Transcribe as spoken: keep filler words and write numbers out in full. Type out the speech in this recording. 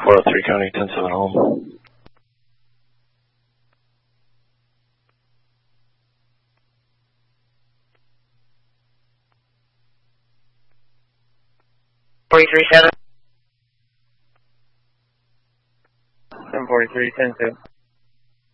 four oh three County, ten seven home. forty-three seven. seven forty-three, ten two.